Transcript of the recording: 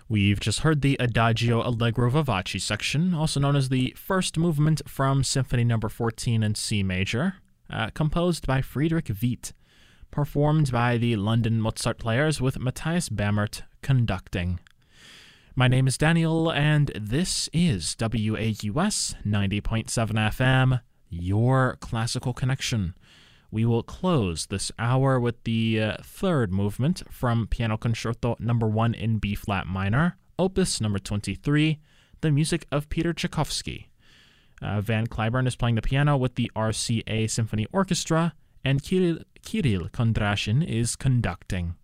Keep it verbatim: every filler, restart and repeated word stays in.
We've just heard the Adagio Allegro Vivace section, also known as the first movement from Symphony Number fourteen in C major, uh, composed by Friedrich Witt, performed by the London Mozart Players with Matthias Bamert conducting. My name is Daniel, and this is W A U S ninety point seven F M, your classical connection. We will close this hour with the uh, third movement from Piano Concerto Number one in B-flat minor, Opus Number twenty-three, the music of Peter Tchaikovsky. Uh, Van Cliburn is playing the piano with the R C A Symphony Orchestra, and Kirill, Kirill Kondrashin is conducting.